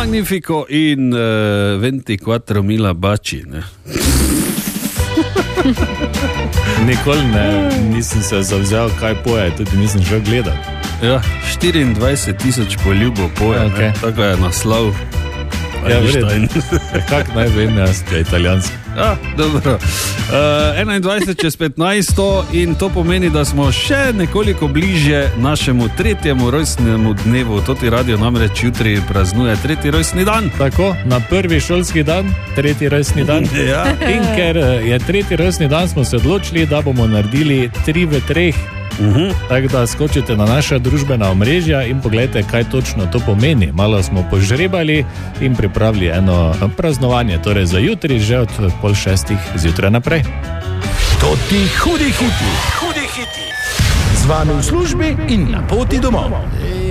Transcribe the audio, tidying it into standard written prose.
Magnifico in 24 mila bači, ne? Nikoli nisem se zavzel, kaj poje, tudi nisem šel gledat. Ja, 24,000 poljubov poje, okay. Tako je naslov. Ja, vredno. Kak naj vem, jaz je italijanski. Ja, dobro. 21 čez 15 in to pomeni, da smo še nekoliko bliže našemu 3. rojstnemu dnevu. Toti radio namreč jutri praznuje 3. rojstni dan. Tako, na prvi šolski dan, 3. rojstni dan. Ja. In ker je 3. rojstni dan, smo se odločili, da bomo naredili 3 v 3. Tako da skočite na naša družbena omrežja in pogledajte, kaj točno to pomeni. Malo smo požrebali in pripravili eno praznovanje, torej za jutri, že od 5:30 zjutraj naprej. Toti hudi hiti. Z vami v službi in na poti domov.